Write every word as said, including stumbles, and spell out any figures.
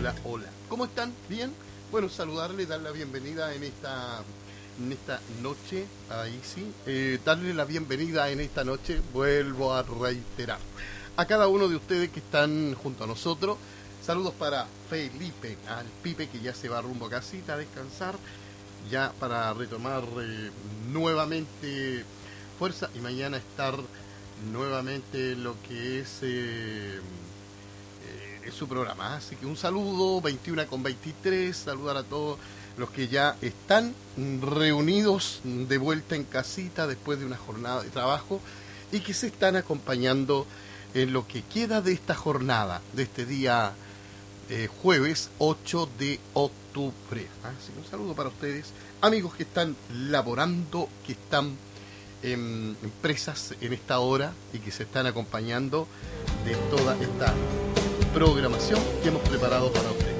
hola, hola. ¿Cómo están? ¿Bien? Bueno, saludarle, dar la bienvenida en esta, en esta noche, ahí sí, eh, darle la bienvenida en esta noche, vuelvo a reiterar, a cada uno de ustedes que están junto a nosotros. Saludos para Felipe, al Pipe que ya se va rumbo a casita a descansar, ya para retomar eh, nuevamente fuerza y mañana estar nuevamente en lo que es eh, eh, su programa. Así que un saludo, veintiuno con veintitrés, saludar a todos los que ya están reunidos de vuelta en casita después de una jornada de trabajo y que se están acompañando en lo que queda de esta jornada, de este día eh, jueves ocho de octubre. Así que un saludo para ustedes, amigos que están laborando, que están en empresas en esta hora y que se están acompañando de toda esta programación que hemos preparado para ustedes.